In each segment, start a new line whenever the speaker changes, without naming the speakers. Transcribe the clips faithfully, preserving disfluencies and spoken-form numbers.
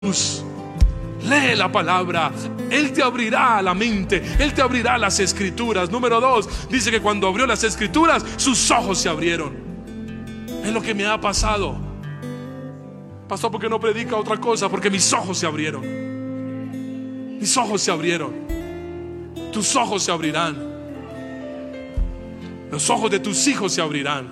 Lee la palabra, Él te abrirá la mente, Él te abrirá las escrituras. Número dos, dice que cuando abrió las escrituras, sus ojos se abrieron. Es lo que me ha pasado. Pastor, ¿por qué no predica otra cosa? Porque mis ojos se abrieron. Mis ojos se abrieron. Tus ojos se abrirán. Los ojos de tus hijos se abrirán.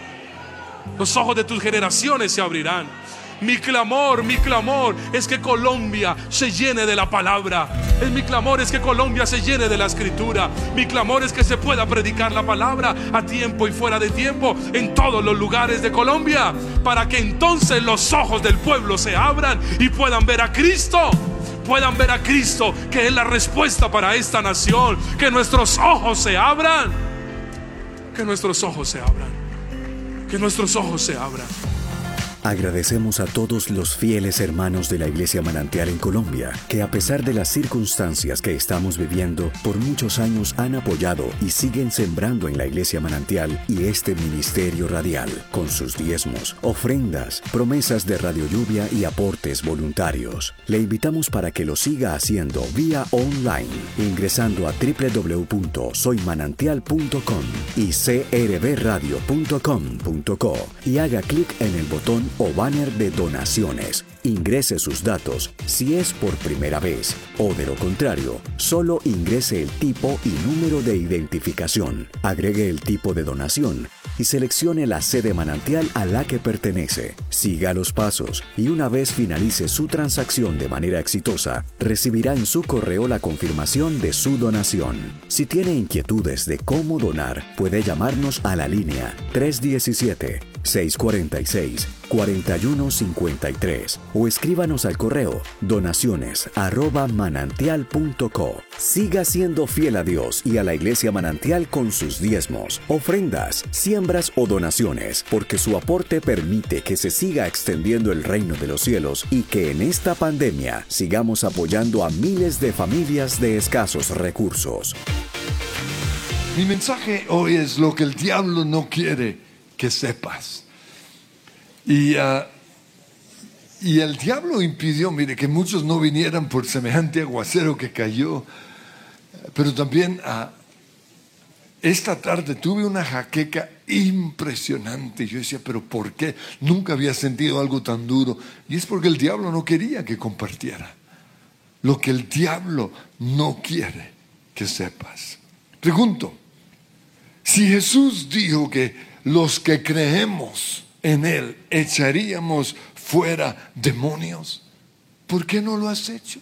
Los ojos de tus generaciones se abrirán. Mi clamor, mi clamor es que Colombia se llene de la palabra. Es mi clamor es que Colombia se llene de la escritura. Mi clamor es que se pueda predicar la palabra a tiempo y fuera de tiempo en todos los lugares de Colombia, para que entonces los ojos del pueblo se abran y puedan ver a Cristo. Puedan ver a Cristo, que es la respuesta para esta nación. Que nuestros ojos se abran. Que nuestros ojos se abran. Que nuestros ojos se abran.
Agradecemos a todos los fieles hermanos de la Iglesia Manantial en Colombia, que a pesar de las circunstancias que estamos viviendo, por muchos años han apoyado y siguen sembrando en la Iglesia Manantial y este ministerio radial, con sus diezmos, ofrendas, promesas de Radio Lluvia y aportes voluntarios. Le invitamos para que lo siga haciendo vía online, ingresando a doble u doble u doble u punto soy manantial punto com y c r b radio punto com punto co y haga clic en el botón o banner de donaciones. Ingrese sus datos si es por primera vez, o de lo contrario, solo ingrese el tipo y número de identificación. Agregue el tipo de donación y seleccione la sede manantial a la que pertenece. Siga los pasos y una vez finalice su transacción de manera exitosa, recibirá en su correo la confirmación de su donación. Si tiene inquietudes de cómo donar, puede llamarnos a la línea tres uno siete, seis cuatro seis, cuatro uno cinco tres o escríbanos al correo donaciones arroba manantial punto co. Siga siendo fiel a Dios y a la Iglesia Manantial con sus diezmos, ofrendas, siembras o donaciones, porque su aporte permite que se siga extendiendo el reino de los cielos y que en esta pandemia sigamos apoyando a miles de familias de escasos recursos.
Mi mensaje hoy es lo que el diablo no quiere que sepas. Y, uh, y el diablo impidió, mire, que muchos no vinieran por semejante aguacero que cayó. Pero también uh, esta tarde tuve una jaqueca impresionante. Yo decía, ¿pero por qué? Nunca había sentido algo tan duro. Y es porque el diablo no quería que compartiera lo que el diablo no quiere que sepas. Pregunto, si Jesús dijo que los que creemos en Él echaríamos fuera demonios, ¿por qué no lo has hecho?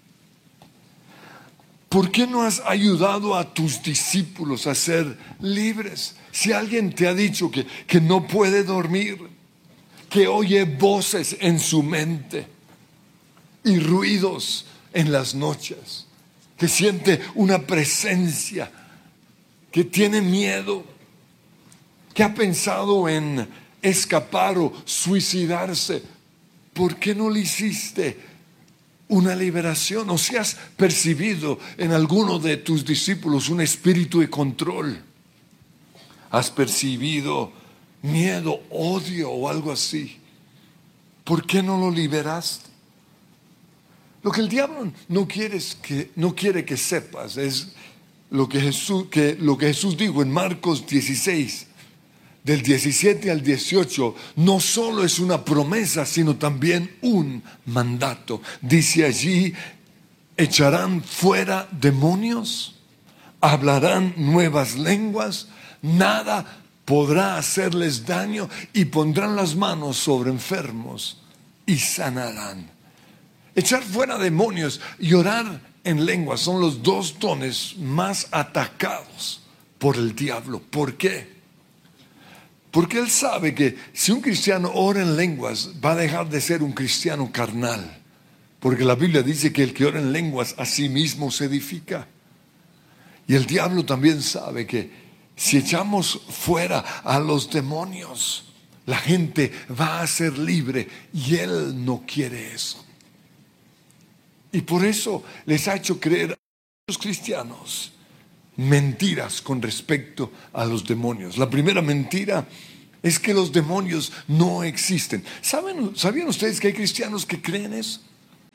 ¿Por qué no has ayudado a tus discípulos a ser libres? Si alguien te ha dicho que, que no puede dormir, que oye voces en su mente y ruidos en las noches, que siente una presencia, que tiene miedo, que ha pensado en escapar o suicidarse, ¿por qué no le hiciste una liberación? O si has percibido en alguno de tus discípulos un espíritu de control, has percibido miedo, odio o algo así, ¿por qué no lo liberaste? Lo que el diablo no quiere, es que, no quiere que sepas es lo que Jesús, que, lo que Jesús dijo en Marcos dieciséis, del diecisiete al dieciocho, no solo es una promesa, sino también un mandato. Dice allí, echarán fuera demonios, hablarán nuevas lenguas, nada podrá hacerles daño y pondrán las manos sobre enfermos y sanarán. Echar fuera demonios y orar en lenguas son los dos dones más atacados por el diablo. ¿Por qué? Porque él sabe que si un cristiano ora en lenguas, va a dejar de ser un cristiano carnal. Porque la Biblia dice que el que ora en lenguas a sí mismo se edifica. Y el diablo también sabe que si echamos fuera a los demonios, la gente va a ser libre y él no quiere eso. Y por eso les ha hecho creer a los cristianos mentiras con respecto a los demonios. La primera mentira es que los demonios no existen. ¿Saben, ¿Sabían ustedes que hay cristianos que creen eso?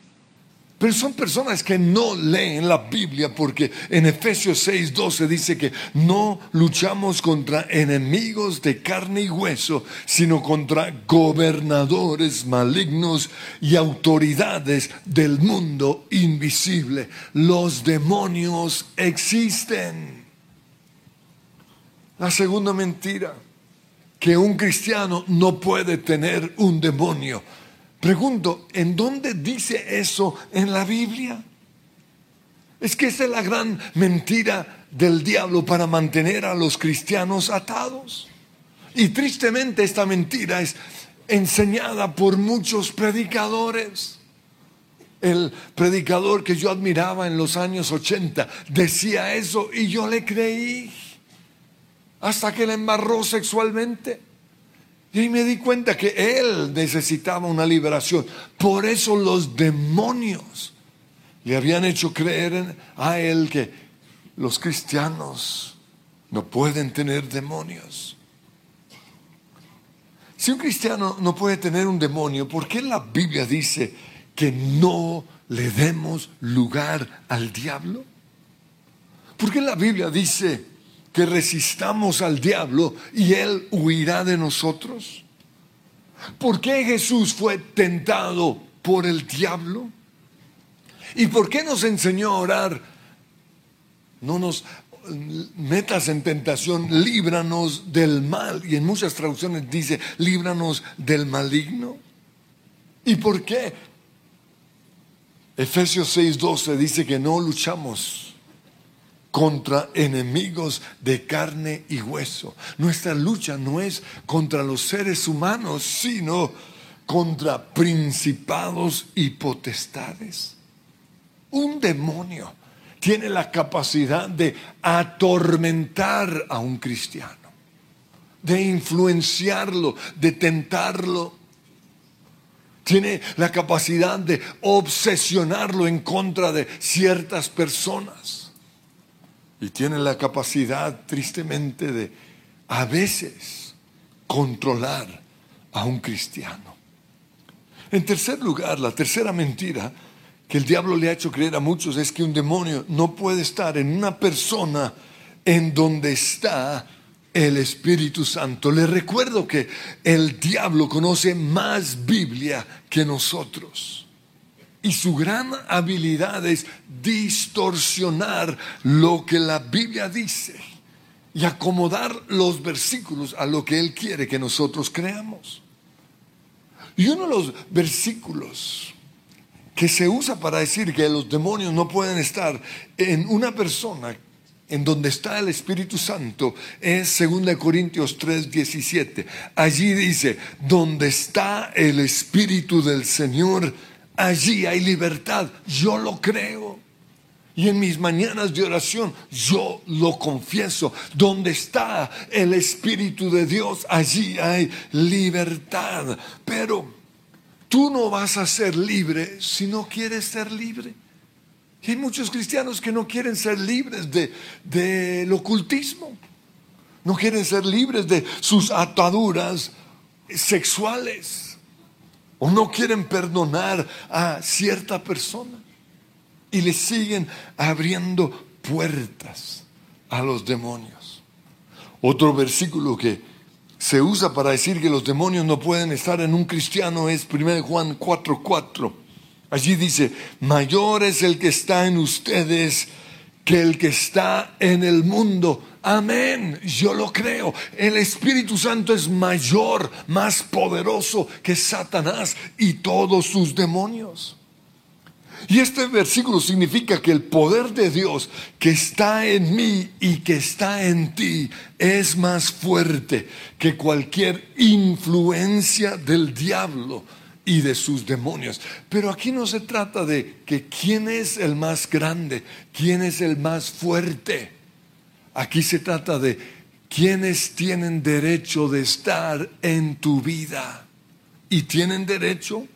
Pero son personas que no leen la Biblia, porque en Efesios seis doce dice que no luchamos contra enemigos de carne y hueso, sino contra gobernadores malignos y autoridades del mundo invisible. Los demonios existen. La segunda mentira, que un cristiano no puede tener un demonio. Pregunto, ¿en dónde dice eso en la Biblia? Es que esa es la gran mentira del diablo para mantener a los cristianos atados. Y tristemente esta mentira es enseñada por muchos predicadores. El predicador que yo admiraba en los años ochenta decía eso y yo le creí, hasta que le embarró sexualmente. Y ahí me di cuenta que él necesitaba una liberación. Por eso los demonios le habían hecho creer a él que los cristianos no pueden tener demonios. Si un cristiano no puede tener un demonio, ¿por qué la Biblia dice que no le demos lugar al diablo? ¿Por qué la Biblia dice que resistamos al diablo y él huirá de nosotros? ¿Por qué Jesús fue tentado por el diablo? ¿Y por qué nos enseñó a orar? No nos metas en tentación, líbranos del mal. Y en muchas traducciones dice, líbranos del maligno. ¿Y por qué? Efesios seis doce dice que no luchamos contra enemigos de carne y hueso. Nuestra lucha no es contra los seres humanos, sino contra principados y potestades. Un demonio tiene la capacidad de atormentar a un cristiano, de influenciarlo, de tentarlo. Tiene la capacidad de obsesionarlo en contra de ciertas personas. Y tiene la capacidad, tristemente, de a veces controlar a un cristiano. En tercer lugar, la tercera mentira que el diablo le ha hecho creer a muchos es que un demonio no puede estar en una persona en donde está el Espíritu Santo. Les recuerdo que el diablo conoce más Biblia que nosotros. Y su gran habilidad es distorsionar lo que la Biblia dice y acomodar los versículos a lo que él quiere que nosotros creamos. Y uno de los versículos que se usa para decir que los demonios no pueden estar en una persona en donde está el Espíritu Santo es segunda Corintios tres diecisiete. Allí dice, donde está el Espíritu del Señor, allí hay libertad. Yo lo creo. Y en mis mañanas de oración yo lo confieso. Donde está el Espíritu de Dios, allí hay libertad. Pero tú no vas a ser libre si no quieres ser libre. Y hay muchos cristianos que no quieren ser libres de, del ocultismo. No quieren ser libres de sus ataduras sexuales. O no quieren perdonar a cierta persona. Y le siguen abriendo puertas a los demonios. Otro versículo que se usa para decir que los demonios no pueden estar en un cristiano es primera Juan cuatro cuatro. Allí dice, mayor es el que está en ustedes que el que está en el mundo. Amén, yo lo creo. El Espíritu Santo es mayor, más poderoso que Satanás y todos sus demonios. Y este versículo significa que el poder de Dios que está en mí y que está en ti es más fuerte que cualquier influencia del diablo y de sus demonios. Pero aquí no se trata de que quién es el más grande, quién es el más fuerte. Aquí se trata de quiénes tienen derecho de estar en tu vida. Y tienen derecho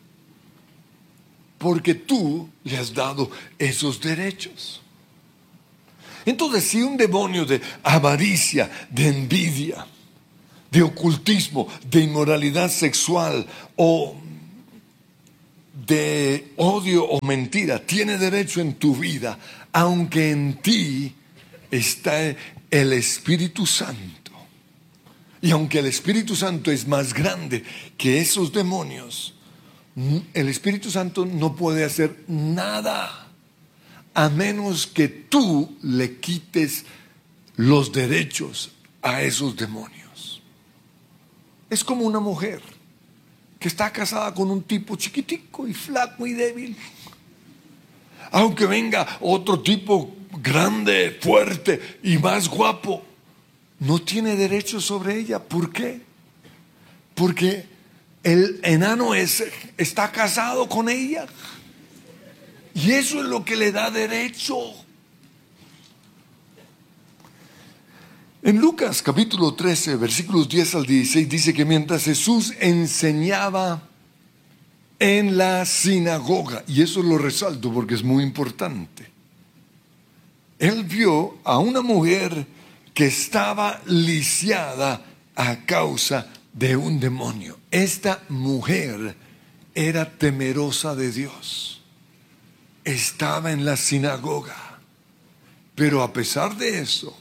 porque tú le has dado esos derechos. Entonces, si un demonio de avaricia, de envidia, de ocultismo, de inmoralidad sexual o de odio o mentira tiene derecho en tu vida, aunque en ti está el Espíritu Santo. Y aunque el Espíritu Santo es más grande que esos demonios, el Espíritu Santo no puede hacer nada a menos que tú le quites los derechos a esos demonios. Es como una mujer que está casada con un tipo chiquitico y flaco y débil. Aunque venga otro tipo grande, fuerte y más guapo, no tiene derecho sobre ella. ¿Por qué? Porque el enano ese está casado con ella. Y eso es lo que le da derecho. En Lucas capítulo trece, versículos diez al dieciséis, dice que mientras Jesús enseñaba en la sinagoga, y eso lo resalto porque es muy importante, él vio a una mujer que estaba lisiada a causa de un demonio. Esta mujer era temerosa de Dios, estaba en la sinagoga, pero a pesar de eso,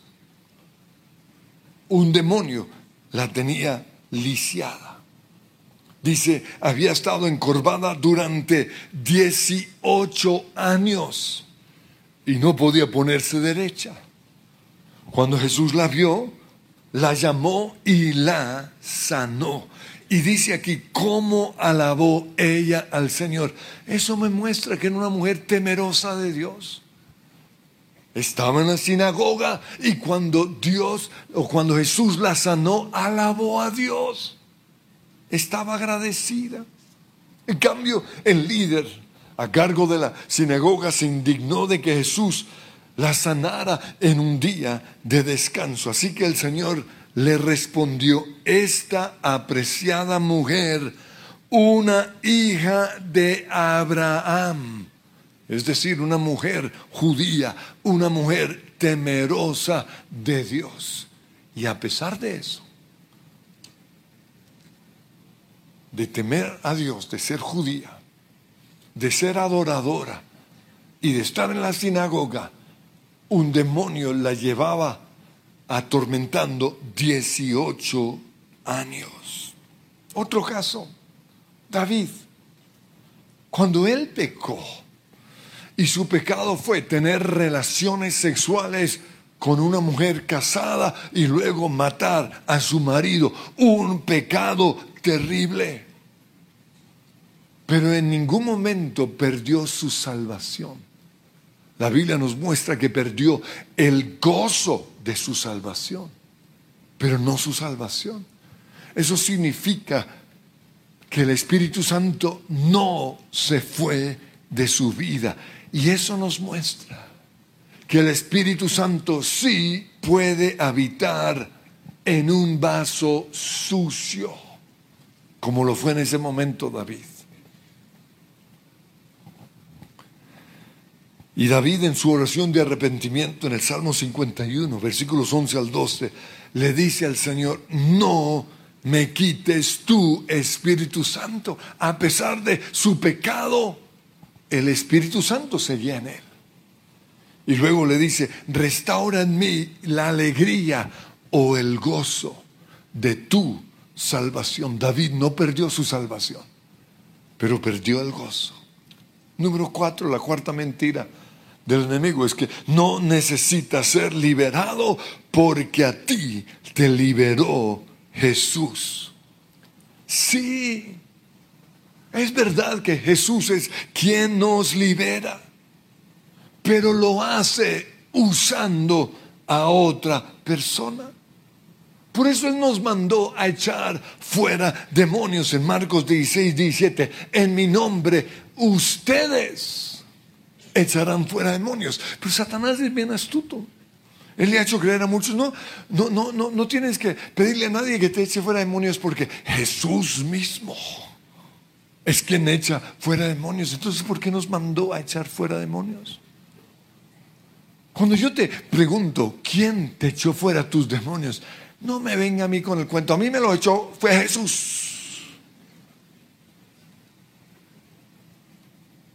un demonio la tenía lisiada. Dice, había estado encorvada durante dieciocho años y no podía ponerse derecha. Cuando Jesús la vio, la llamó y la sanó. Y dice aquí, ¿cómo alabó ella al Señor? Eso me muestra que era una mujer temerosa de Dios. Estaba en la sinagoga y cuando Dios o cuando Jesús la sanó, alabó a Dios. Estaba agradecida. En cambio, el líder a cargo de la sinagoga se indignó de que Jesús la sanara en un día de descanso. Así que el Señor le respondió, esta apreciada mujer, una hija de Abraham, es decir, una mujer judía, una mujer temerosa de Dios. Y a pesar de eso, de temer a Dios, de ser judía, de ser adoradora y de estar en la sinagoga, un demonio la llevaba atormentando dieciocho años. Otro caso, David, cuando él pecó, y su pecado fue tener relaciones sexuales con una mujer casada y luego matar a su marido. Un pecado terrible. Pero en ningún momento perdió su salvación. La Biblia nos muestra que perdió el gozo de su salvación, pero no su salvación. Eso significa que el Espíritu Santo no se fue de su vida. Y eso nos muestra que el Espíritu Santo sí puede habitar en un vaso sucio, como lo fue en ese momento David. Y David, en su oración de arrepentimiento en el Salmo cincuenta y uno, versículos once al doce, le dice al Señor, no me quites tu Espíritu Santo. A pesar de su pecado, el Espíritu Santo seguía en él. Y luego le dice, restaura en mí la alegría o el gozo de tu salvación. David no perdió su salvación, pero perdió el gozo. Número cuatro, la cuarta mentira del enemigo es que no necesitas ser liberado porque a ti te liberó Jesús. Sí, es verdad que Jesús es quien nos libera, pero lo hace usando a otra persona. Por eso Él nos mandó a echar fuera demonios en Marcos dieciséis, diecisiete. En mi nombre ustedes echarán fuera demonios. Pero Satanás es bien astuto. Él le ha hecho creer a muchos, no, no, no, no, no tienes que pedirle a nadie que te eche fuera demonios porque Jesús mismo es quien echa fuera demonios. Entonces, ¿por qué nos mandó a echar fuera demonios? Cuando yo te pregunto, ¿quién te echó fuera tus demonios? No me venga a mí con el cuento. A mí me lo echó, fue Jesús.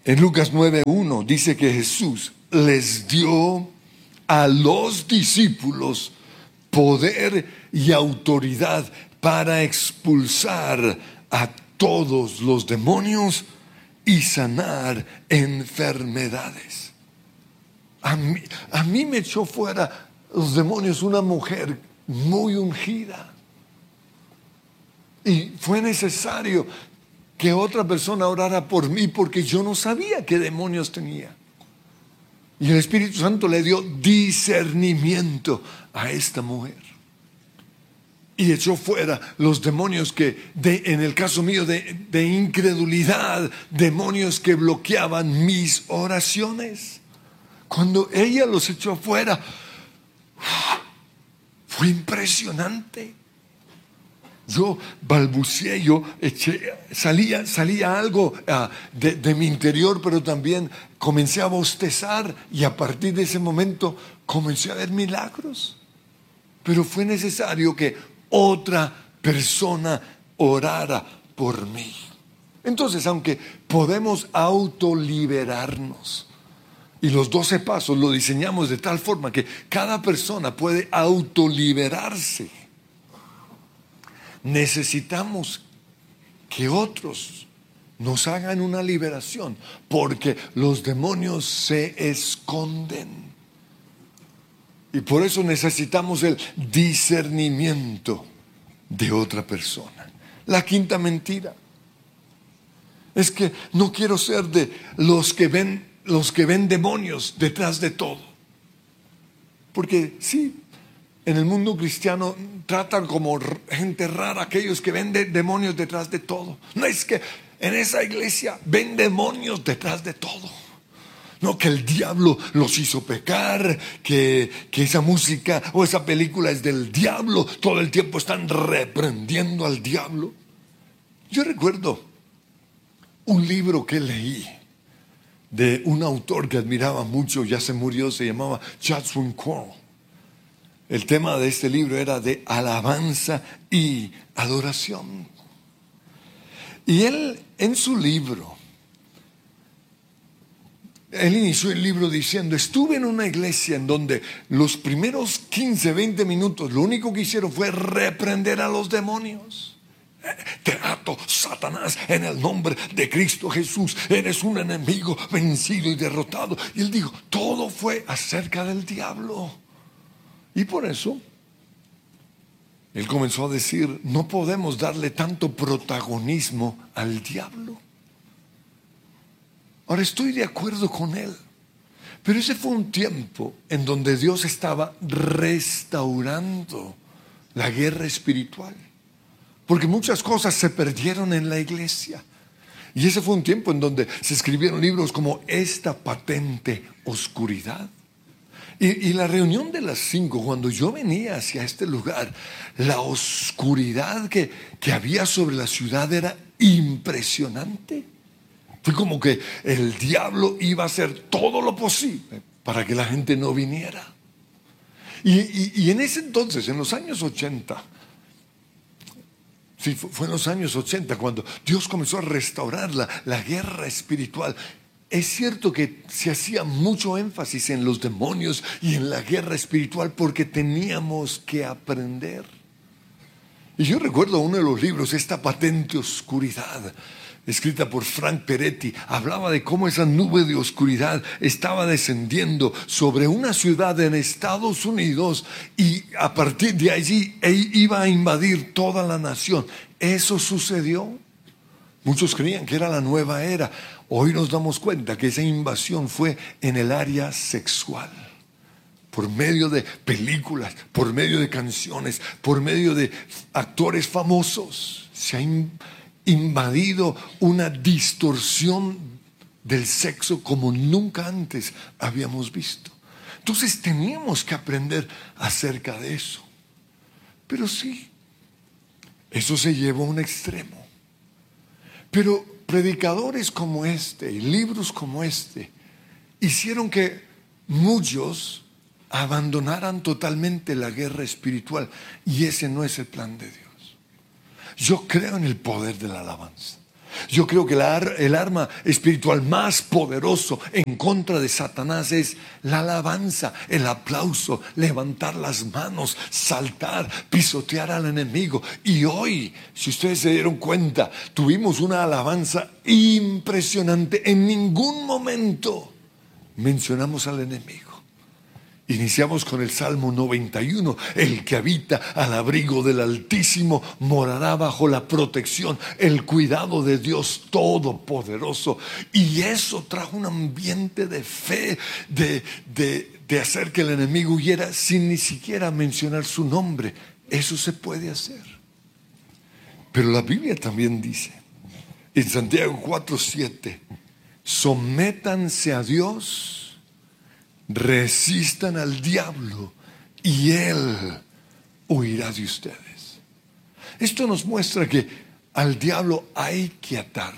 En Lucas nueve uno dice que Jesús les dio a los discípulos poder y autoridad para expulsar a todos los demonios y sanar enfermedades. A mí, a mí me echó fuera los demonios una mujer muy ungida. Y fue necesario que otra persona orara por mí porque yo no sabía qué demonios tenía. Y el Espíritu Santo le dio discernimiento a esta mujer. Y echó fuera los demonios que, de, en el caso mío, de, de incredulidad, demonios que bloqueaban mis oraciones. Cuando ella los echó fuera, fue impresionante. Yo balbuceé, yo eché, salía, salía algo uh, de, de mi interior, pero también comencé a bostezar y a partir de ese momento comencé a ver milagros. Pero fue necesario que otra persona orara por mí. Entonces, aunque podemos autoliberarnos, y los doce pasos lo diseñamos de tal forma que cada persona puede autoliberarse, necesitamos que otros nos hagan una liberación, porque los demonios se esconden. Y por eso necesitamos el discernimiento de otra persona. La quinta mentira es que no quiero ser de los que ven, los que ven demonios detrás de todo. Porque sí, en el mundo cristiano tratan como gente rara aquellos que ven de demonios detrás de todo. No es que en esa iglesia ven demonios detrás de todo. No, que el diablo los hizo pecar, que, que esa música o esa película es del diablo. Todo el tiempo están reprendiendo al diablo. Yo recuerdo un libro que leí de un autor que admiraba mucho, ya se murió, se llamaba Joshua Cole. El tema de este libro era de alabanza y adoración. Y él, en su libro, él inició el libro diciendo: estuve en una iglesia en donde los primeros quince, veinte minutos lo único que hicieron fue reprender a los demonios. Te ato, Satanás, en el nombre de Cristo Jesús. Eres un enemigo vencido y derrotado. Y él dijo, todo fue acerca del diablo. Y por eso él comenzó a decir, no podemos darle tanto protagonismo al diablo. Ahora estoy de acuerdo con él, pero ese fue un tiempo en donde Dios estaba restaurando la guerra espiritual, porque muchas cosas se perdieron en la iglesia. Y ese fue un tiempo en donde se escribieron libros como Esta patente oscuridad. Y, y la reunión de las cinco, cuando yo venía hacia este lugar, la oscuridad que, que había sobre la ciudad era impresionante. Fue como que el diablo iba a hacer todo lo posible para que la gente no viniera. Y, y, y en ese entonces, en los años ochenta, sí, fue en los años ochenta cuando Dios comenzó a restaurar la, la guerra espiritual. Es cierto que se hacía mucho énfasis en los demonios y en la guerra espiritual porque teníamos que aprender. Y yo recuerdo uno de los libros, Esta patente oscuridad, escrita por Frank Peretti, hablaba de cómo esa nube de oscuridad estaba descendiendo sobre una ciudad en Estados Unidos y a partir de allí iba a invadir toda la nación. Eso sucedió. Muchos creían que era la nueva era. Hoy nos damos cuenta que esa invasión fue en el área sexual. Por medio de películas, por medio de canciones, por medio de actores famosos. Se ha invadido una distorsión del sexo como nunca antes habíamos visto. Entonces teníamos que aprender acerca de eso. Pero sí, eso se llevó a un extremo. Pero predicadores como este y libros como este hicieron que muchos abandonaran totalmente la guerra espiritual, y ese no es el plan de Dios. Yo creo en el poder de la alabanza. Yo creo que la, el arma espiritual más poderoso en contra de Satanás es la alabanza, el aplauso, levantar las manos, saltar, pisotear al enemigo. Y hoy, si ustedes se dieron cuenta, tuvimos una alabanza impresionante. En ningún momento mencionamos al enemigo. Iniciamos con el Salmo noventa y uno. El que habita al abrigo del Altísimo morará bajo la protección, el cuidado de Dios Todopoderoso. Y eso trajo un ambiente de fe, de, de, de hacer que el enemigo huyera sin ni siquiera mencionar su nombre. Eso se puede hacer. Pero la Biblia también dice, en Santiago cuatro siete, sométanse a Dios, resistan al diablo y él huirá de ustedes. Esto nos muestra que al diablo hay que atarlo.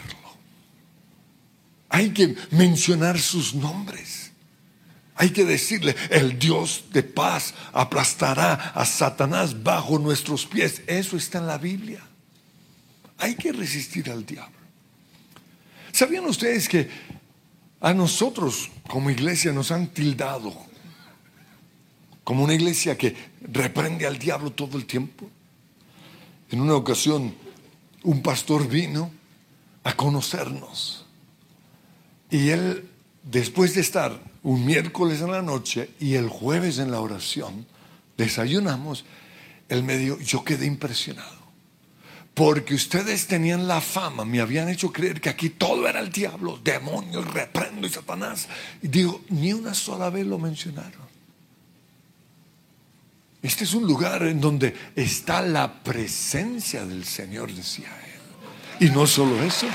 Hay que mencionar sus nombres. Hay que decirle, el Dios de paz aplastará a Satanás bajo nuestros pies. Eso está en la Biblia. Hay que resistir al diablo. ¿Sabían ustedes que a nosotros como iglesia nos han tildado como una iglesia que reprende al diablo todo el tiempo? En una ocasión un pastor vino a conocernos y él, después de estar un miércoles en la noche y el jueves en la oración, desayunamos, él me dijo, yo quedé impresionado porque ustedes tenían la fama, me habían hecho creer que aquí todo era el diablo, demonios, reprendo y Satanás. Y digo, ni una sola vez lo mencionaron. Este es un lugar en donde está la presencia del Señor, decía él. Y no solo eso.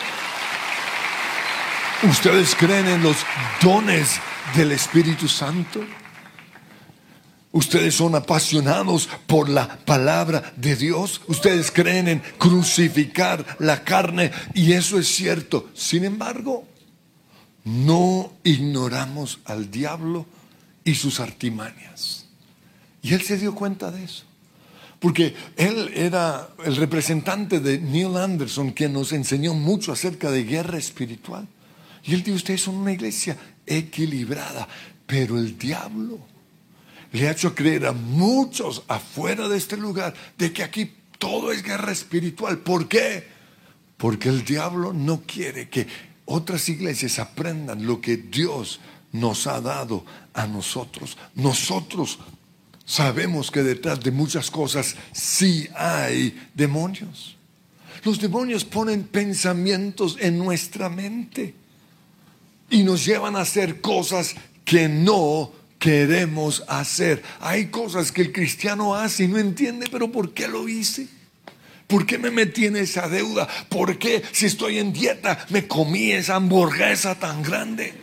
¿Ustedes creen en los dones del Espíritu Santo? Ustedes son apasionados por la palabra de Dios. Ustedes creen en crucificar la carne y eso es cierto. Sin embargo, no ignoramos al diablo y sus artimañas. Y él se dio cuenta de eso. Porque él era el representante de Neil Anderson, quien nos enseñó mucho acerca de guerra espiritual. Y él dijo, ustedes son una iglesia equilibrada, pero el diablo le ha hecho creer a muchos afuera de este lugar de que aquí todo es guerra espiritual. ¿Por qué? Porque el diablo no quiere que otras iglesias aprendan lo que Dios nos ha dado a nosotros. Nosotros sabemos que detrás de muchas cosas sí hay demonios. Los demonios ponen pensamientos en nuestra mente y nos llevan a hacer cosas que no queremos hacer. Hay cosas que el cristiano hace y no entiende, pero ¿por qué lo hice? ¿Por qué me metí en esa deuda? ¿Por qué, si estoy en dieta, me comí esa hamburguesa tan grande?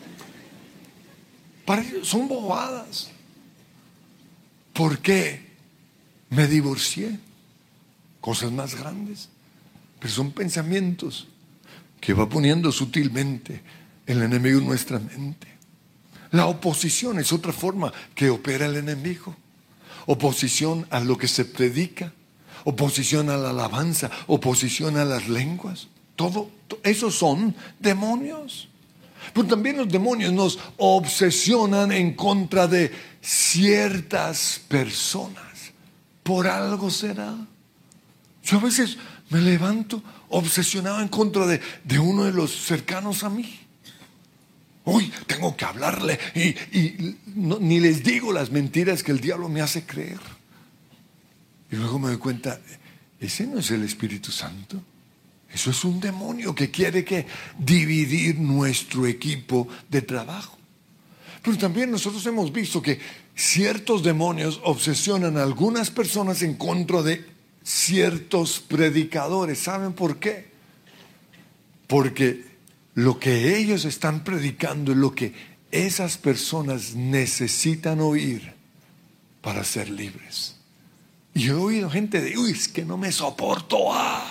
Para ellos son bobadas. ¿Por qué me divorcié? Cosas más grandes. Pero son pensamientos que va poniendo sutilmente el enemigo en nuestra mente. La oposición es otra forma que opera el enemigo. Oposición a lo que se predica, oposición a la alabanza, oposición a las lenguas. Todo, esos son demonios. Pero también los demonios nos obsesionan en contra de ciertas personas. Por algo será. Yo a veces me levanto obsesionado en contra de, de uno de los cercanos a mí. Uy, tengo que hablarle y, y no, ni les digo las mentiras que el diablo me hace creer. Y luego me doy cuenta, ese no es el Espíritu Santo. Eso es un demonio que quiere que dividir nuestro equipo de trabajo. Pero también nosotros hemos visto que ciertos demonios obsesionan a algunas personas en contra de ciertos predicadores. ¿Saben por qué? Porque lo que ellos están predicando es lo que esas personas necesitan oír para ser libres. Y he oído gente de, uy, es que no me soporto. ¡Ah!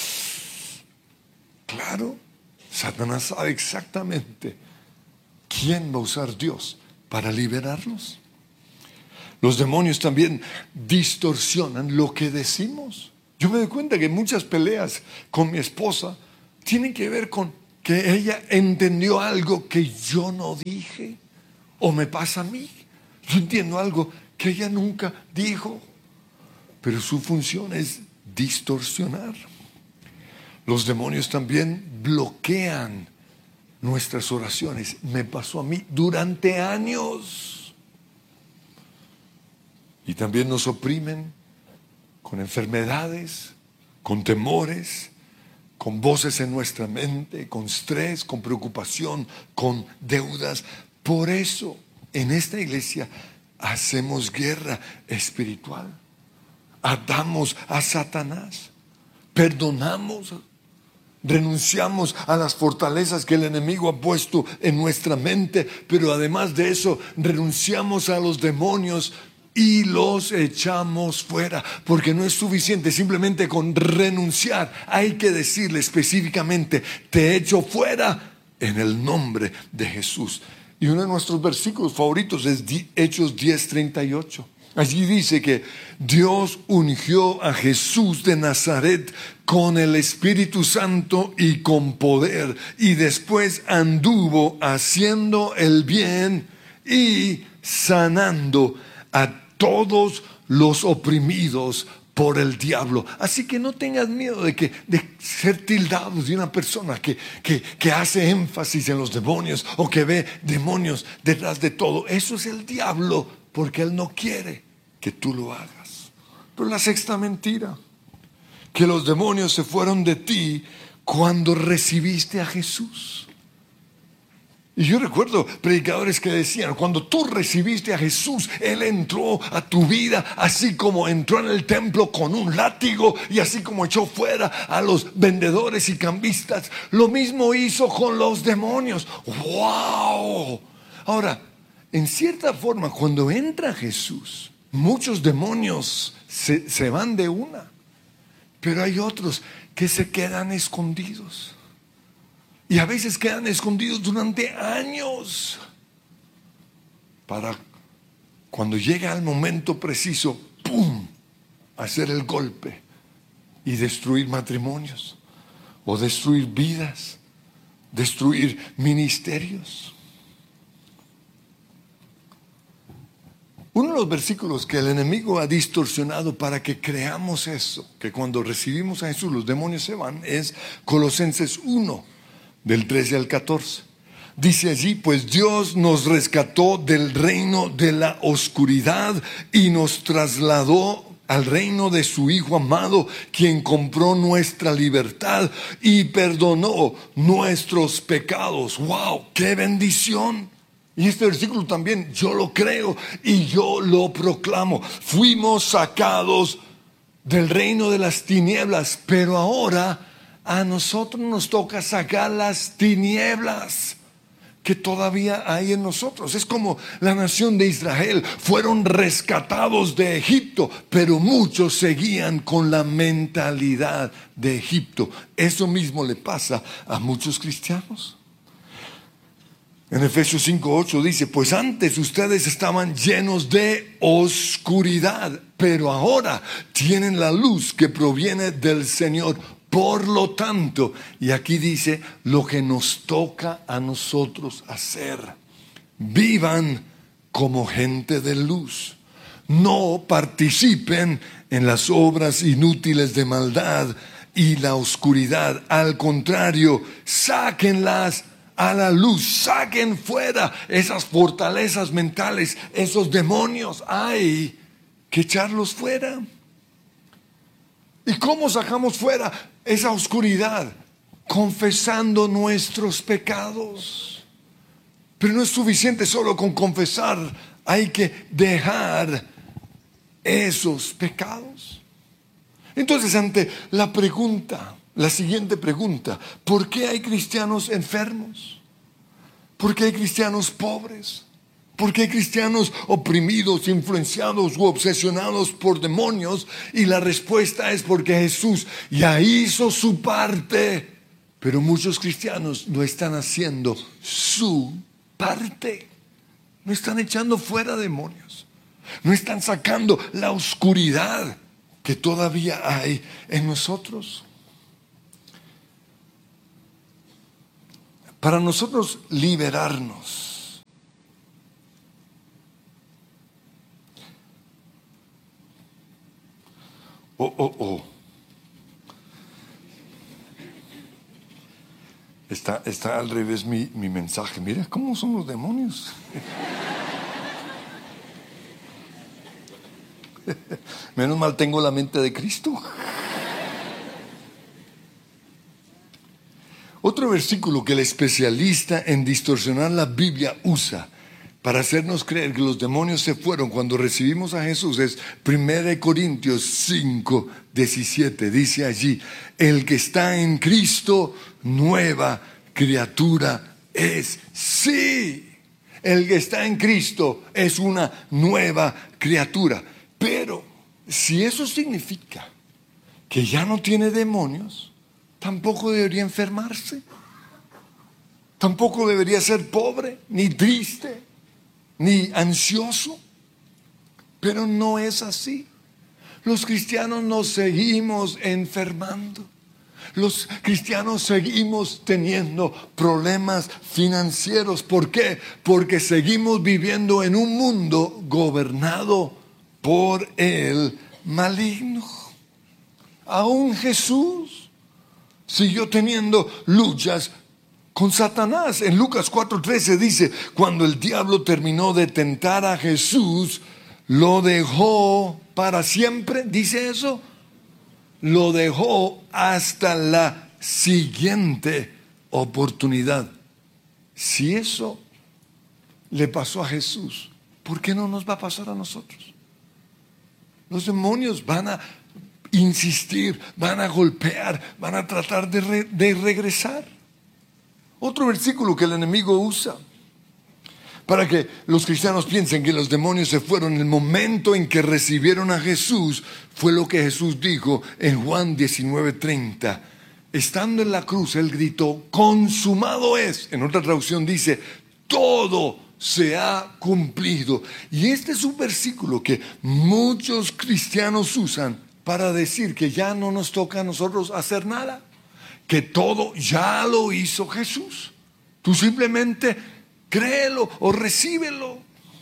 Claro, Satanás sabe exactamente quién va a usar Dios para liberarlos. Los demonios también distorsionan lo que decimos. Yo me doy cuenta que en muchas peleas con mi esposa tiene que ver con que ella entendió algo que yo no dije, o me pasa a mí. Yo entiendo algo que ella nunca dijo, pero su función es distorsionar. Los demonios también bloquean nuestras oraciones. Me pasó a mí durante años. Y también nos oprimen con enfermedades, con temores, con voces en nuestra mente, con estrés, con preocupación, con deudas. Por eso, en esta iglesia hacemos guerra espiritual. Atamos a Satanás, perdonamos, renunciamos a las fortalezas que el enemigo ha puesto en nuestra mente, pero además de eso, renunciamos a los demonios y los echamos fuera, porque no es suficiente simplemente con renunciar. Hay que decirle específicamente: te echo fuera en el nombre de Jesús. Y uno de nuestros versículos favoritos es Hechos diez treinta y ocho. Allí dice que Dios ungió a Jesús de Nazaret con el Espíritu Santo y con poder, y después anduvo haciendo el bien y sanando a todos los oprimidos por el diablo. Así que no tengas miedo de, que, de ser tildados de una persona que, que, que hace énfasis en los demonios, o que ve demonios detrás de todo. Eso es el diablo, porque él no quiere que tú lo hagas. Pero la sexta mentira: que los demonios se fueron de ti cuando recibiste a Jesús. Y yo recuerdo predicadores que decían: cuando tú recibiste a Jesús, Él entró a tu vida, así como entró en el templo con un látigo, y así como echó fuera a los vendedores y cambistas, lo mismo hizo con los demonios. ¡Wow! Ahora, en cierta forma, cuando entra Jesús, muchos demonios se, se van de una, pero hay otros que se quedan escondidos. Y a veces quedan escondidos durante años, para cuando llega el momento preciso, ¡pum!, hacer el golpe y destruir matrimonios, o destruir vidas, destruir ministerios. Uno de los versículos que el enemigo ha distorsionado para que creamos eso, que cuando recibimos a Jesús los demonios se van, es Colosenses uno, del trece al catorce. Dice allí: pues Dios nos rescató del reino de la oscuridad y nos trasladó al reino de su Hijo amado, quien compró nuestra libertad y perdonó nuestros pecados. ¡Wow! ¡Qué bendición! Y este versículo también yo lo creo y yo lo proclamo. Fuimos sacados del reino de las tinieblas, pero ahora a nosotros nos toca sacar las tinieblas que todavía hay en nosotros. Es como la nación de Israel: fueron rescatados de Egipto, pero muchos seguían con la mentalidad de Egipto. Eso mismo le pasa a muchos cristianos. En Efesios cinco ocho dice: pues antes ustedes estaban llenos de oscuridad, pero ahora tienen la luz que proviene del Señor. Por lo tanto, y aquí dice lo que nos toca a nosotros hacer: vivan como gente de luz. No participen en las obras inútiles de maldad y la oscuridad. Al contrario, sáquenlas a la luz, saquen fuera esas fortalezas mentales, esos demonios. Hay que echarlos fuera. ¿Y cómo sacamos fuera esa oscuridad? Confesando nuestros pecados. Pero no es suficiente solo con confesar, hay que dejar esos pecados. Entonces, ante la pregunta, la siguiente pregunta: ¿por qué hay cristianos enfermos? ¿Por qué hay cristianos pobres? ¿Por qué hay cristianos oprimidos, influenciados u obsesionados por demonios? Y la respuesta es porque Jesús ya hizo su parte, pero muchos cristianos no están haciendo su parte. No están echando fuera demonios, no están sacando la oscuridad que todavía hay en nosotros. para nosotros liberarnos. Oh, oh, oh. Está, está al revés mi, mi mensaje. Mira cómo son los demonios. Menos mal tengo la mente de Cristo. Otro versículo que el especialista en distorsionar la Biblia usa para hacernos creer que los demonios se fueron cuando recibimos a Jesús es primera de Corintios cinco, diecisiete. Dice allí: el que está en Cristo, nueva criatura es. Sí, el que está en Cristo es una nueva criatura. Pero si eso significa que ya no tiene demonios, tampoco debería enfermarse, tampoco debería ser pobre, ni triste, ni ansioso. Pero no es así. Los cristianos nos seguimos enfermando. Los cristianos seguimos teniendo problemas financieros. ¿Por qué? Porque seguimos viviendo en un mundo gobernado por el maligno. Aún Jesús siguió teniendo luchas con Satanás. En Lucas cuatro trece dice: cuando el diablo terminó de tentar a Jesús, lo dejó para siempre. ¿Dice eso? Lo dejó hasta la siguiente oportunidad. Si eso le pasó a Jesús, ¿por qué no nos va a pasar a nosotros? Los demonios van a insistir, van a golpear, van a tratar de, re, de regresar. Otro versículo que el enemigo usa para que los cristianos piensen que los demonios se fueron en el momento en que recibieron a Jesús fue lo que Jesús dijo en Juan diecinueve treinta. Estando en la cruz, Él gritó: consumado es. En otra traducción dice: todo se ha cumplido. Y este es un versículo que muchos cristianos usan para decir que ya no nos toca a nosotros hacer nada, que todo ya lo hizo Jesús. Tú simplemente créelo o recíbelo.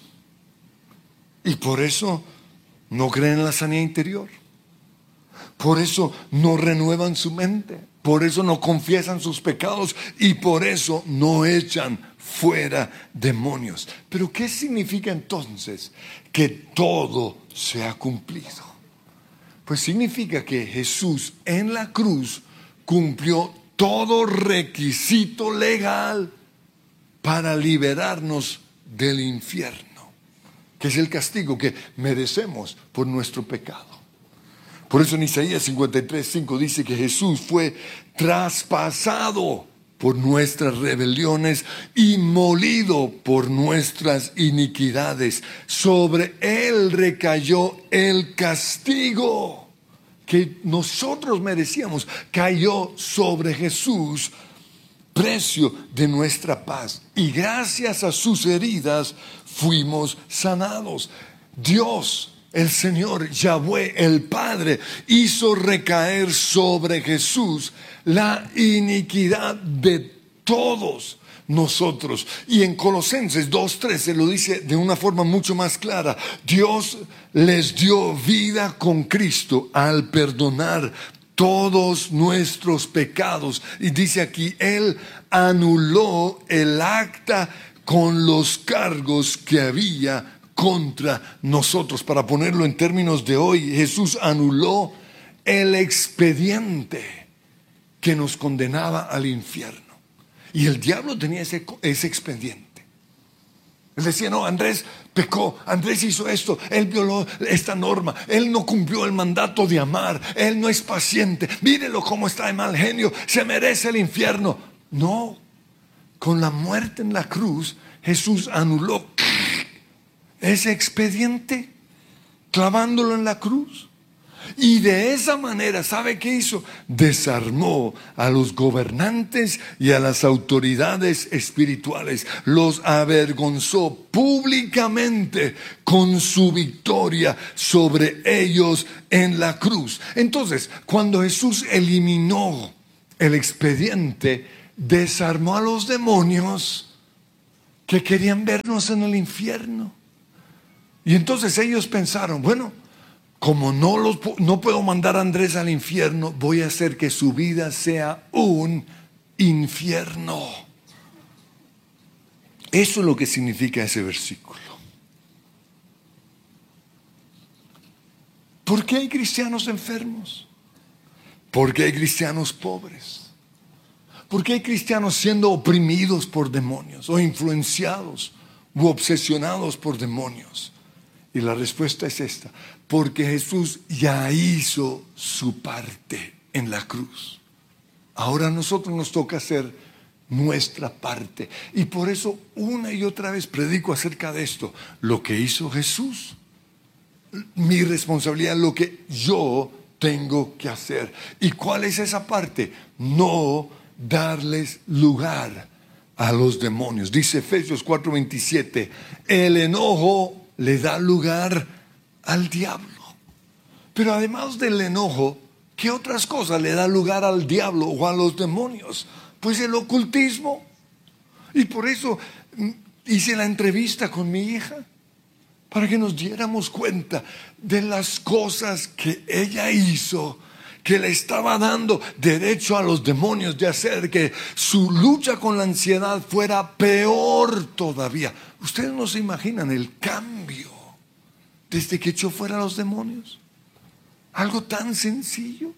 Y por eso no creen en la sanidad interior. Por eso no renuevan su mente. Por eso no confiesan sus pecados. Y por eso no echan fuera demonios. Pero ¿qué significa entonces que todo se ha cumplido? Pues significa que Jesús en la cruz cumplió todo requisito legal para liberarnos del infierno, que es el castigo que merecemos por nuestro pecado. Por eso en Isaías cincuenta y tres cinco dice que Jesús fue traspasado por nuestras rebeliones y molido por nuestras iniquidades. Sobre Él recayó el castigo que nosotros merecíamos. Cayó sobre Jesús, precio de nuestra paz, y gracias a sus heridas fuimos sanados. Dios, el Señor, Yahweh, el Padre, hizo recaer sobre Jesús la iniquidad de todos nosotros. Y en Colosenses dos trece lo dice de una forma mucho más clara: Dios les dio vida con Cristo al perdonar todos nuestros pecados. Y dice aquí: Él anuló el acta con los cargos que había contra nosotros. Para ponerlo en términos de hoy, Jesús anuló el expediente que nos condenaba al infierno. Y el diablo tenía ese, ese expediente. Él decía: no, Andrés pecó, Andrés hizo esto, él violó esta norma, él no cumplió el mandato de amar, él no es paciente, mírelo cómo está de mal genio, se merece el infierno. No, con la muerte en la cruz, Jesús anuló ese expediente, clavándolo en la cruz. Y de esa manera, ¿sabe qué hizo? Desarmó a los gobernantes y a las autoridades espirituales. Los avergonzó públicamente con su victoria sobre ellos en la cruz. Entonces, cuando Jesús eliminó el expediente desarmó a los demonios que querían vernos en el infierno. Y entonces ellos pensaron, bueno, como no, los, no puedo mandar a Andrés al infierno, voy a hacer que su vida sea un infierno. Eso es lo que significa ese versículo. ¿Por qué hay cristianos enfermos? ¿Por qué hay cristianos pobres? ¿Por qué hay cristianos siendo oprimidos por demonios o influenciados u obsesionados por demonios? Y la respuesta es esta: porque Jesús ya hizo su parte en la cruz. Ahora a nosotros nos toca hacer nuestra parte. Y por eso una y otra vez predico acerca de esto. Lo que hizo Jesús, mi responsabilidad, lo que yo tengo que hacer. ¿Y cuál es esa parte? No darles lugar a los demonios. Dice Efesios cuatro veintisiete, el enojo le da lugar al diablo. Pero además del enojo, ¿qué otras cosas le da lugar al diablo o a los demonios? Pues el ocultismo. Y por eso hice la entrevista con mi hija, para que nos diéramos cuenta de las cosas que ella hizo, que le estaba dando derecho a los demonios de hacer que su lucha con la ansiedad fuera peor todavía. Ustedes no se imaginan el cambio desde que echó fuera a los demonios. Algo tan sencillo.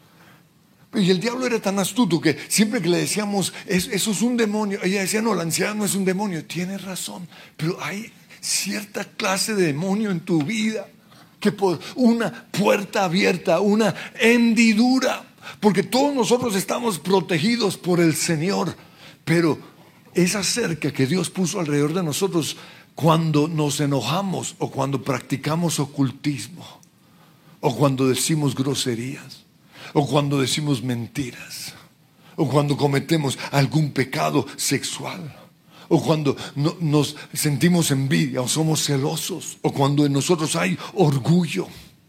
Y el diablo era tan astuto que siempre que le decíamos, eso es un demonio, ella decía, no, la ansiedad no es un demonio. Tienes razón, pero hay cierta clase de demonio en tu vida que por una puerta abierta, una hendidura, porque todos nosotros estamos protegidos por el Señor, pero esa cerca que Dios puso alrededor de nosotros cuando nos enojamos o cuando practicamos ocultismo o cuando decimos groserías o cuando decimos mentiras o cuando cometemos algún pecado sexual, o cuando no, nos sentimos envidia o somos celosos, o cuando en nosotros hay orgullo,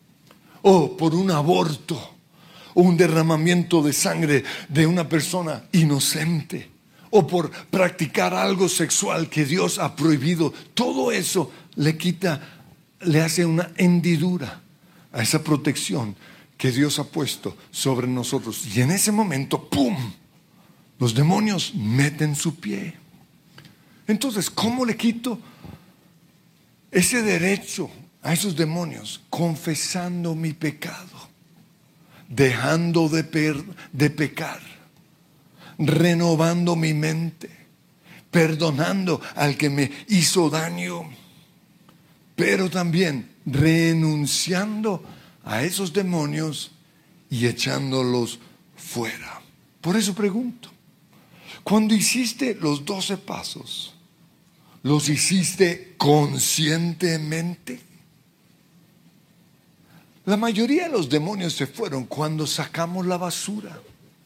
o por un aborto o un derramamiento de sangre de una persona inocente, o por practicar algo sexual que Dios ha prohibido. Todo eso le quita, le hace una hendidura a esa protección que Dios ha puesto sobre nosotros. Y en ese momento, ¡pum!, los demonios meten su pie. Entonces, ¿cómo le quito ese derecho a esos demonios? Confesando mi pecado, dejando de, per, de pecar, renovando mi mente, perdonando al que me hizo daño, pero también renunciando a esos demonios y echándolos fuera. Por eso pregunto, cuando hiciste los doce pasos, ¿los hiciste conscientemente? La mayoría de los demonios se fueron cuando sacamos la basura.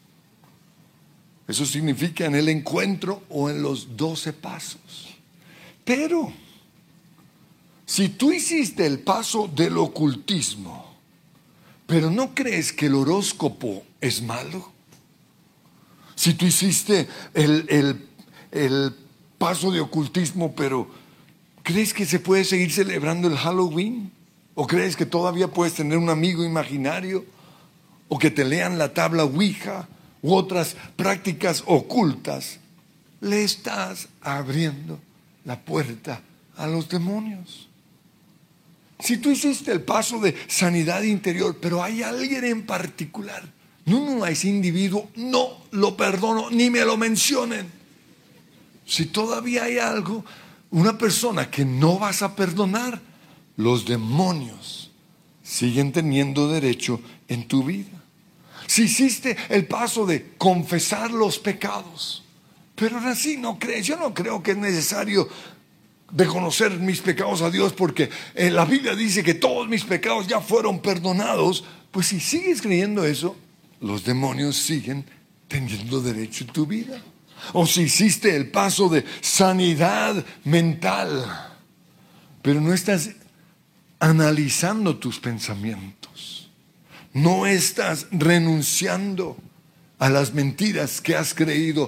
Eso significa en el encuentro o en los doce pasos. Pero si tú hiciste el paso del ocultismo, pero no crees que el horóscopo es malo, si tú hiciste el, el, el paso de ocultismo, pero ¿crees que se puede seguir celebrando el Halloween? ¿O crees que todavía puedes tener un amigo imaginario? ¿O que te lean la tabla Ouija u otras prácticas ocultas? Le estás abriendo la puerta a los demonios. Si tú hiciste el paso de sanidad interior, pero hay alguien en particular, no, no, a ese individuo no lo perdono, ni me lo mencionen. Si todavía hay algo, una persona que no vas a perdonar, los demonios siguen teniendo derecho en tu vida. Si hiciste el paso de confesar los pecados, pero ahora sí no crees, yo no creo que es necesario de conocer mis pecados a Dios, porque en la Biblia dice que todos mis pecados ya fueron perdonados. Pues si sigues creyendo eso, los demonios siguen teniendo derecho en tu vida. O si hiciste el paso de sanidad mental, pero no estás analizando tus pensamientos, no estás renunciando a las mentiras que has creído,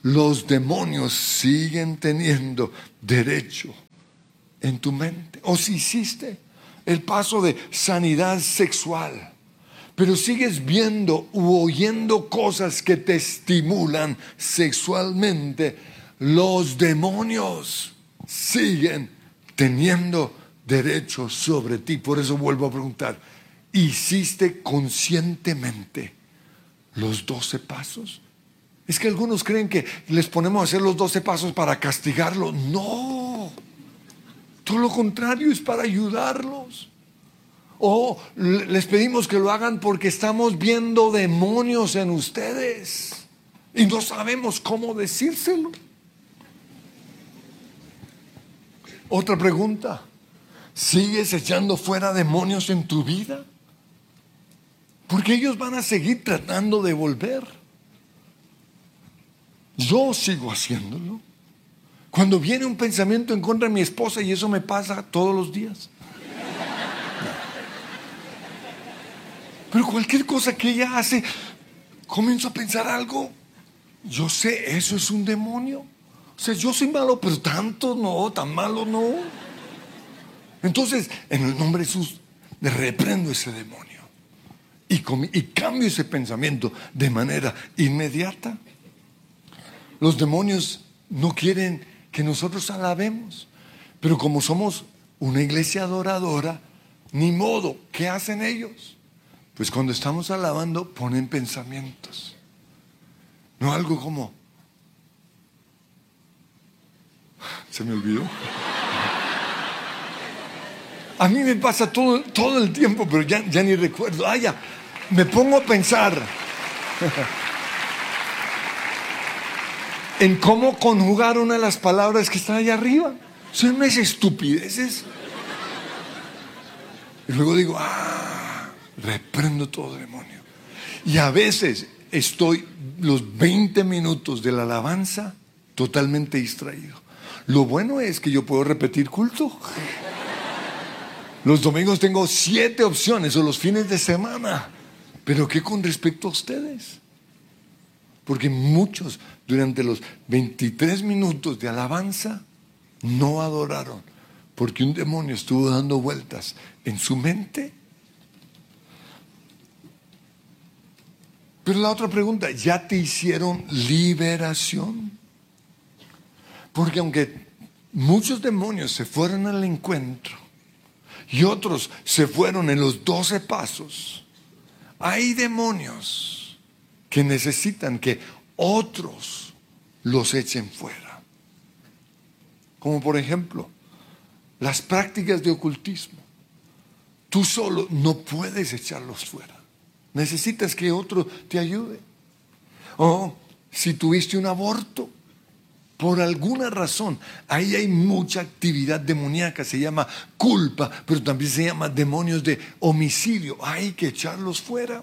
los demonios siguen teniendo derecho en tu mente. O si hiciste el paso de sanidad sexual, pero sigues viendo u oyendo cosas que te estimulan sexualmente, los demonios siguen teniendo derecho sobre ti. Por eso vuelvo a preguntar, ¿hiciste conscientemente los doce pasos? Es que algunos creen que les ponemos a hacer los doce pasos para castigarlos. No, todo lo contrario, es para ayudarlos. O les pedimos que lo hagan porque estamos viendo demonios en ustedes y no sabemos cómo decírselo. Otra pregunta, ¿sigues echando fuera demonios en tu vida? Porque ellos van a seguir tratando de volver. Yo sigo haciéndolo. Cuando viene un pensamiento en contra de mi esposa, y eso me pasa todos los días. Pero cualquier cosa que ella hace, comienzo a pensar algo. Yo sé, eso es un demonio. O sea, yo soy malo, pero tanto no, tan malo no. Entonces, en el nombre de Jesús, le reprendo ese demonio. Y, y cambio ese pensamiento de manera inmediata. Los demonios no quieren que nosotros alabemos. Pero como somos una iglesia adoradora, ni modo, ¿qué hacen ellos? Pues cuando estamos alabando ponen pensamientos. No algo como, se me olvidó. A mí me pasa todo, todo el tiempo, pero ya, ya ni recuerdo. Ah, ya, me pongo a pensar en cómo conjugar una de las palabras que están allá arriba. Son unas estupideces. Y luego digo, ah, reprendo todo demonio. Y a veces estoy los veinte minutos de la alabanza totalmente distraído. Lo bueno es que yo puedo repetir culto. Los domingos tengo siete opciones, o los fines de semana. Pero ¿qué con respecto a ustedes? Porque muchos durante los veintitrés minutos de alabanza no adoraron, porque un demonio estuvo dando vueltas en su mente. Pero la otra pregunta, ¿ya te hicieron liberación? Porque aunque muchos demonios se fueron al encuentro y otros se fueron en los doce pasos, hay demonios que necesitan que otros los echen fuera. Como por ejemplo, las prácticas de ocultismo. Tú solo no puedes echarlos fuera. Necesitas que otro te ayude. O si tuviste un aborto, por alguna razón, ahí hay mucha actividad demoníaca, se llama culpa, pero también se llama demonios de homicidio. Hay que echarlos fuera.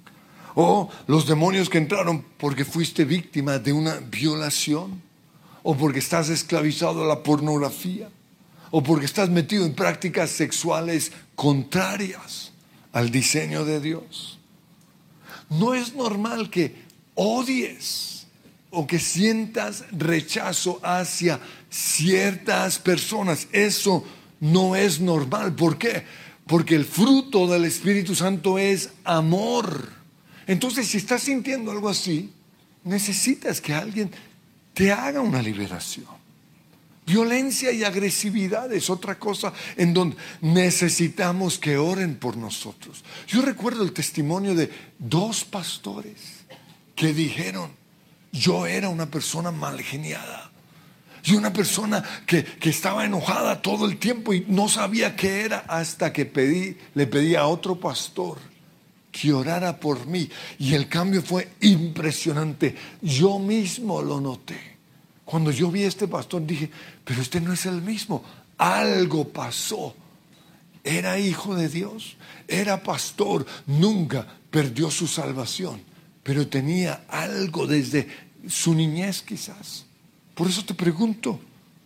O los demonios que entraron porque fuiste víctima de una violación, o porque estás esclavizado a la pornografía, o porque estás metido en prácticas sexuales contrarias al diseño de Dios. No es normal que odies o que sientas rechazo hacia ciertas personas. Eso no es normal. ¿Por qué? Porque el fruto del Espíritu Santo es amor. Entonces, si estás sintiendo algo así, necesitas que alguien te haga una liberación. Violencia y agresividad es otra cosa en donde necesitamos que oren por nosotros. Yo recuerdo el testimonio de dos pastores que dijeron, yo era una persona mal geniada. Y una persona que, que estaba enojada todo el tiempo y no sabía qué era, hasta que pedí, le pedí a otro pastor que orara por mí. Y el cambio fue impresionante. Yo mismo lo noté. Cuando yo vi a este pastor dije, pero este no es el mismo. Algo pasó. Era hijo de Dios, era pastor, nunca perdió su salvación, pero tenía algo desde su niñez quizás. Por eso te pregunto,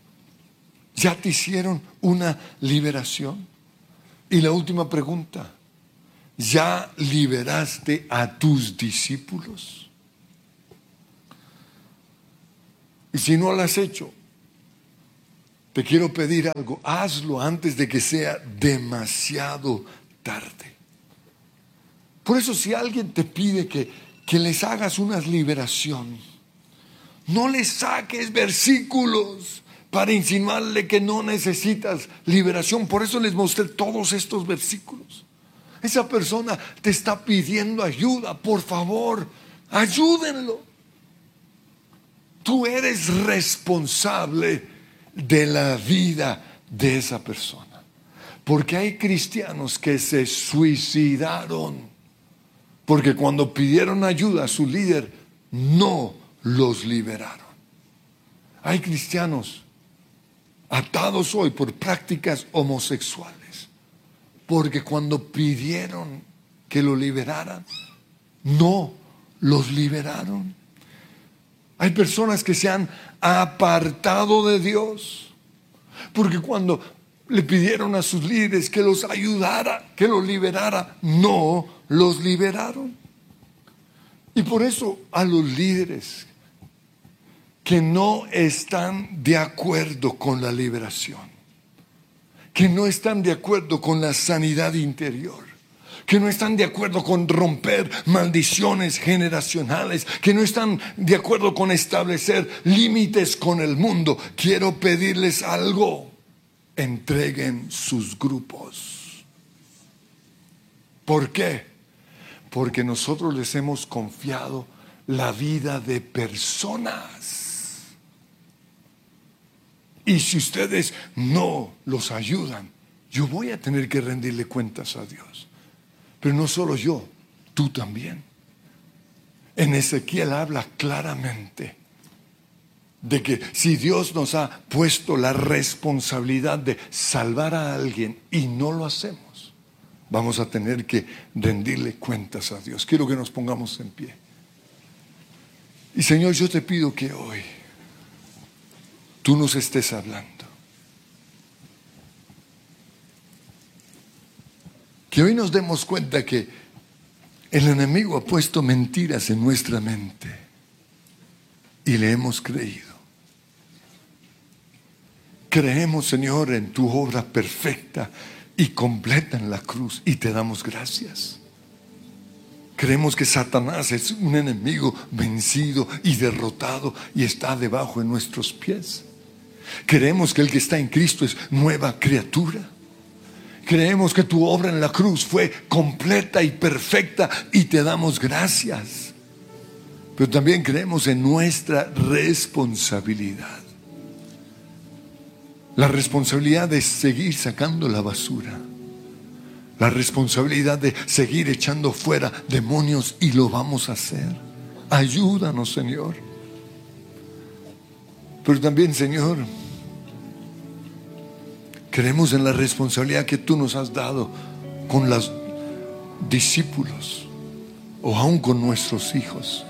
¿ya te hicieron una liberación? Y la última pregunta, ¿ya liberaste a tus discípulos? Y si no lo has hecho, te quiero pedir algo. Hazlo antes de que sea demasiado tarde. Por eso, si alguien te pide que, que les hagas una liberación, no le saques versículos para insinuarle que no necesitas liberación. Por eso les mostré todos estos versículos. Esa persona te está pidiendo ayuda. Por favor, ayúdenlo. Tú eres responsable de la vida de esa persona. Porque hay cristianos que se suicidaron porque cuando pidieron ayuda a su líder no los liberaron. Hay cristianos atados hoy por prácticas homosexuales porque cuando pidieron que lo liberaran no los liberaron. Hay personas que se han apartado de Dios porque cuando le pidieron a sus líderes que los ayudara, que los liberara, no los liberaron. Y por eso a los líderes que no están de acuerdo con la liberación, que no están de acuerdo con la sanidad interior, que no están de acuerdo con romper maldiciones generacionales, que no están de acuerdo con establecer límites con el mundo, quiero pedirles algo: entreguen sus grupos. ¿Por qué? Porque nosotros les hemos confiado la vida de personas. Y si ustedes no los ayudan, yo voy a tener que rendirle cuentas a Dios. Pero no solo yo, tú también. En Ezequiel habla claramente de que si Dios nos ha puesto la responsabilidad de salvar a alguien y no lo hacemos, vamos a tener que rendirle cuentas a Dios. Quiero que nos pongamos en pie. Y Señor, yo te pido que hoy tú nos estés hablando. Que hoy nos demos cuenta que el enemigo ha puesto mentiras en nuestra mente y le hemos creído. Creemos, Señor, en tu obra perfecta y completa en la cruz y te damos gracias. Creemos que Satanás es un enemigo vencido y derrotado y está debajo de nuestros pies. Creemos que el que está en Cristo es nueva criatura. Creemos que tu obra en la cruz fue completa y perfecta y te damos gracias. Pero también creemos en nuestra responsabilidad. La responsabilidad de seguir sacando la basura. La responsabilidad de seguir echando fuera demonios, y lo vamos a hacer. Ayúdanos, Señor. Pero también, Señor, creemos en la responsabilidad que tú nos has dado con los discípulos o aún con nuestros hijos.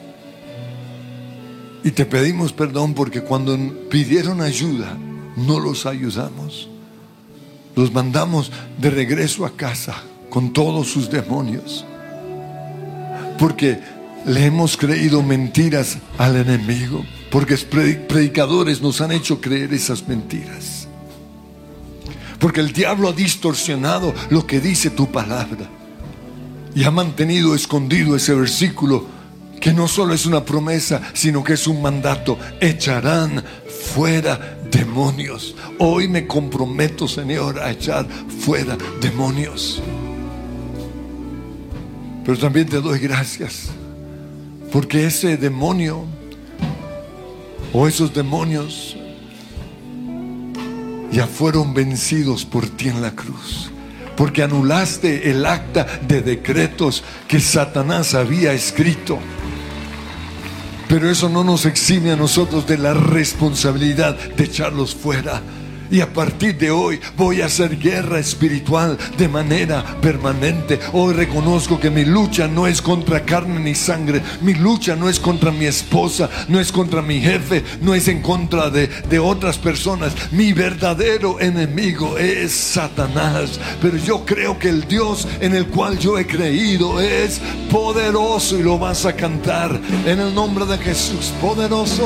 Y te pedimos perdón porque cuando pidieron ayuda no los ayudamos. Los mandamos de regreso a casa con todos sus demonios porque le hemos creído mentiras al enemigo, porque predicadores nos han hecho creer esas mentiras, porque el diablo ha distorsionado lo que dice tu palabra y ha mantenido escondido ese versículo que no solo es una promesa, sino que es un mandato: echarán fuera demonios. Hoy me comprometo, Señor, a echar fuera demonios. Pero también te doy gracias porque ese demonio o esos demonios ya fueron vencidos por ti en la cruz, porque anulaste el acta de decretos que Satanás había escrito. Pero eso no nos exime a nosotros de la responsabilidad de echarlos fuera. Y a partir de hoy voy a hacer guerra espiritual de manera permanente. Hoy reconozco que mi lucha no es contra carne ni sangre. Mi lucha no es contra mi esposa, no es contra mi jefe, no es en contra de, de otras personas. Mi verdadero enemigo es Satanás. Pero yo creo que el Dios en el cual yo he creído es poderoso, y lo vas a cantar en el nombre de Jesús. Poderoso.